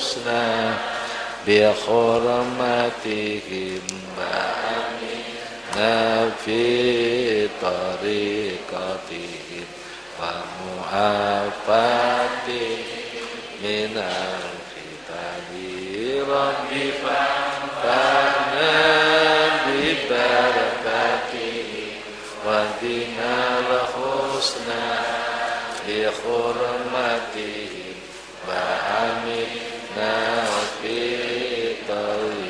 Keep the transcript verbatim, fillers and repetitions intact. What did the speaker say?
husna bi hurmatihim ba'amina fi tariqatihim wa mu'afatihim minal fitani rabbi fa'na bi barakatihim wa dinal husna bi hurmatihim wa amina fi tariqatihim